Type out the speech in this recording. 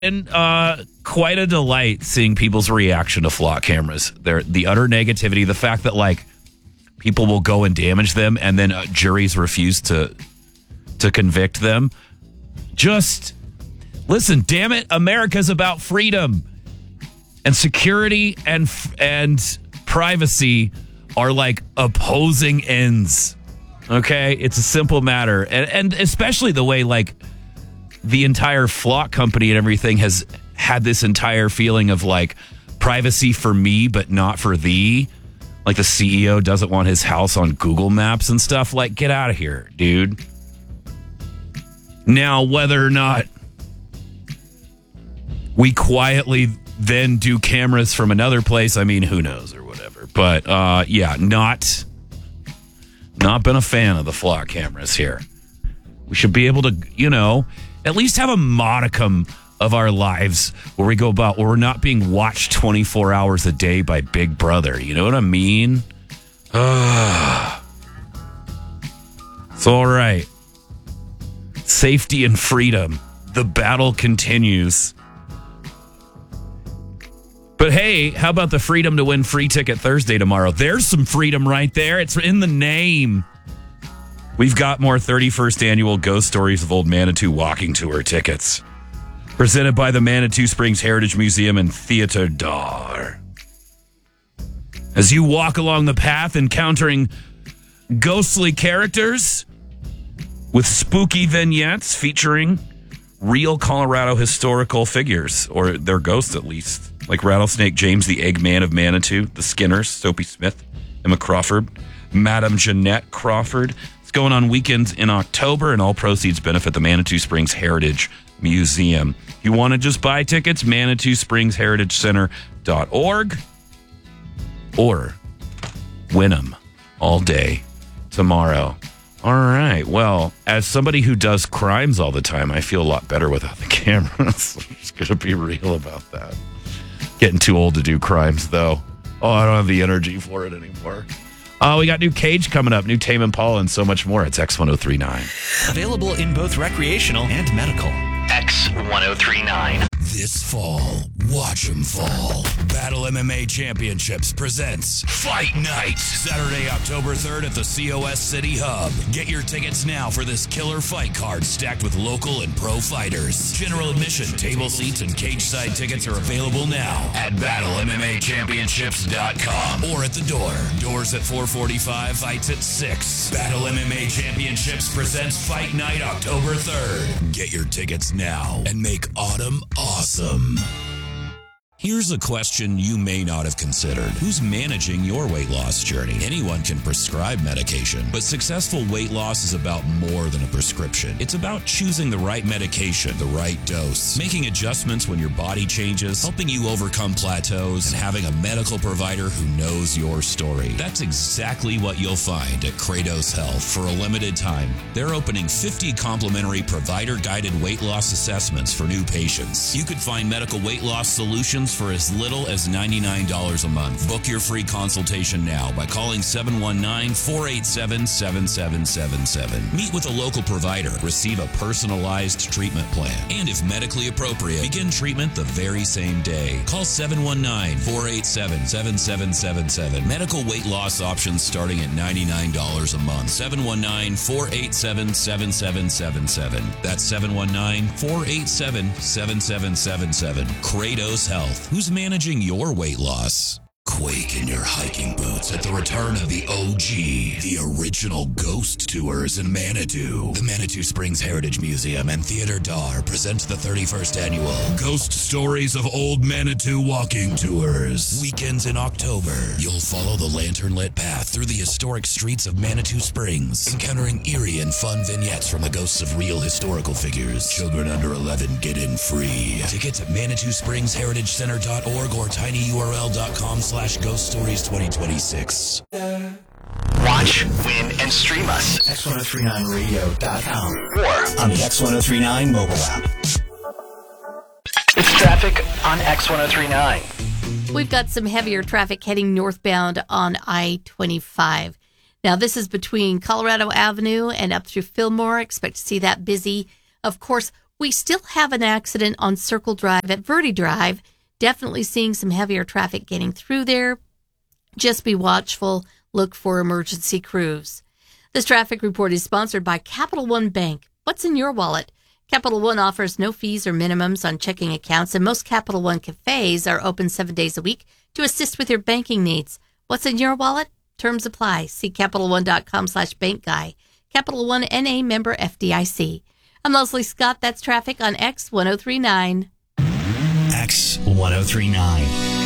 And quite a delight seeing people's reaction to flock cameras. The utter negativity, the fact that like people will go and damage them and then juries refuse to convict them. Just listen, damn it, America's about freedom. And security and privacy are like opposing ends. Okay? It's a simple matter. And especially the way like the entire flock company and everything has had this entire feeling of like privacy for me, but not for thee. Like the CEO doesn't want his house on Google Maps and stuff. Like, get out of here, dude. Now, whether or not we quietly then do cameras from another place, I mean, who knows or whatever. But yeah, not been a fan of the flock cameras here. We should be able to, at least have a modicum of our lives where we go about where we're not being watched 24 hours a day by Big Brother. You know what I mean? It's all right. Safety and freedom. The battle continues. But hey, how about the freedom to win free ticket Thursday tomorrow? There's some freedom right there. It's in the name. We've got more 31st annual Ghost Stories of Old Manitou walking tour tickets. Presented by the Manitou Springs Heritage Museum and Theater d'Art. As you walk along the path encountering ghostly characters with spooky vignettes featuring real Colorado historical figures, or their ghosts at least, like Rattlesnake James, the Eggman of Manitou, the Skinners, Soapy Smith, Emma Crawford, Madame Jeanette Crawford. It's going on weekends in October, and all proceeds benefit the Manitou Springs Heritage Museum. If you want to just buy tickets, ManitouSpringsHeritageCenter.org, or win them all day tomorrow. All right. Well, as somebody who does crimes all the time, I feel a lot better without the cameras. I'm just going to be real about that. Getting too old to do crimes, though. Oh, I don't have the energy for it anymore. We got new Cage coming up, new Tame Impala, and so much more. It's X1039. Available in both recreational and medical. X1039. This fall, watch 'em fall. Battle MMA Championships presents Fight Night. Saturday, October 3rd at the COS City Hub. Get your tickets now for this killer fight card stacked with local and pro fighters. General admission, table seats, and cage side tickets are available now at BattleMMAChampionships.com or at the door. Doors at 4:45, fights at 6. Battle MMA Championships presents Fight Night October 3rd. Get your tickets now and make autumn awesome. Here's a question you may not have considered. Who's managing your weight loss journey? Anyone can prescribe medication, but successful weight loss is about more than a prescription. It's about choosing the right medication, the right dose, making adjustments when your body changes, helping you overcome plateaus, and having a medical provider who knows your story. That's exactly what you'll find at Kratos Health. For a limited time, they're opening 50 complimentary provider-guided weight loss assessments for new patients. You could find medical weight loss solutions for as little as $99 a month. Book your free consultation now by calling 719-487-7777. Meet with a local provider, receive a personalized treatment plan, and if medically appropriate, begin treatment the very same day. Call 719-487-7777. Medical weight loss options starting at $99 a month. 719-487-7777. That's 719-487-7777. Kratos Health. Who's managing your weight loss? Quake in your hiking boots at the return of the OG, the original Ghost Tours in Manitou. The Manitou Springs Heritage Museum and Theater d'Art present the 31st annual Ghost Stories of Old Manitou walking tours. Weekends in October. You'll follow the lantern-lit path through the historic streets of Manitou Springs, encountering eerie and fun vignettes from the ghosts of real historical figures. Children under 11 get in free. Tickets at ManitouSpringsHeritageCenter.org or tinyurl.com/Ghost Stories 2026. Watch, win, and stream us. X1039radio.com Or on the X1039 mobile app. it's traffic on X1039. We've got some heavier traffic heading northbound on I-25. Now, this is between Colorado Avenue and up through Fillmore. Expect to see that busy. Of course, We still have an accident on Circle Drive at Verde Drive. Definitely seeing some heavier traffic getting through there. Just be watchful. Look for emergency crews. This traffic report is sponsored by Capital One Bank. What's in your wallet? Capital One offers no fees or minimums on checking accounts, and most Capital One cafes are open 7 days a week to assist with your banking needs. What's in your wallet? Terms apply. See CapitalOne.com/bankguy. Capital One NA member FDIC. I'm Leslie Scott. That's traffic on X1039. X1039.